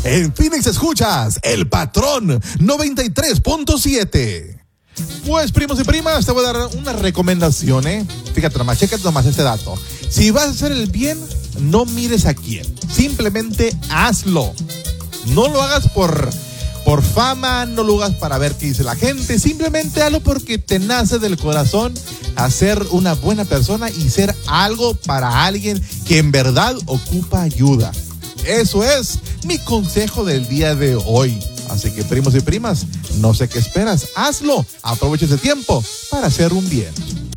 En Phoenix escuchas El Patrón 93.7. Pues, primos y primas, te voy a dar una recomendación, Fíjate nomás, chécate nomás este dato. Si vas a hacer el bien, no mires a quién. Simplemente hazlo. No lo hagas por fama, no lo hagas para ver qué dice la gente. Simplemente hazlo porque te nace del corazón a ser una buena persona y ser algo para alguien que en verdad ocupa ayuda. Eso es mi consejo del día de hoy. Así que, primos y primas, no sé qué esperas, hazlo. Aprovecha ese tiempo para hacer un bien.